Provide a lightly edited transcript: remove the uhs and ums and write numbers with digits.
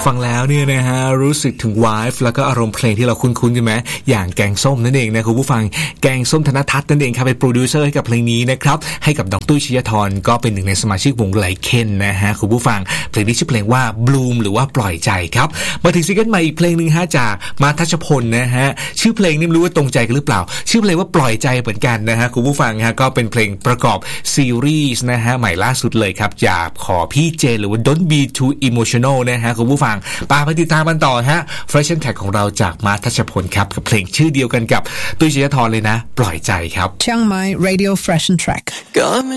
ฟังแล้วเนี่ยนะฮะรู้สึกถึงวายแล้วก็อารมณ์เพลงที่เราคุ้นๆใช่ไหมอย่างแกงส้มนั่นเองนะคุณผู้ฟังแกงส้มธนทัศน์นั่นเองครับเป็นโปรดิวเซอร์ให้กับเพลงนี้นะครับให้กับดร.ตุ้ย ชิยธรก็เป็นหนึ่งในสมาชิกวงไลเคนนะฮะคุณผู้ฟังเพลงนี้ชื่อเพลงว่า Bloom หรือว่าปล่อยใจครับมาถึงซิงเกิลใหม่อีกเพลงนึงฮะจากมาทัชพลนะฮะชื่อเพลงนี่ไม่รู้ว่าตรงใจกันหรือเปล่าชื่อเพลงว่าปล่อยใจเหมือนกันนะฮะคุณผู้ฟังฮะก็เป็นเพลงประกอบซีรีส์นะฮะใหม่ล่าสุดเลยครับจากขอพี่เจหรือว่า Don't Be Too Emotional นะฮะคุณผู้ฟังไปติดตามกันต่อฮะ Fashion Tag ของเราจากมาทัชพลครับกับเพลงชื่อเดียวกันกับตุ้ย ชิยธรเลยนะปล่อยใจครับเชียงใหม่ Radio Fashion Track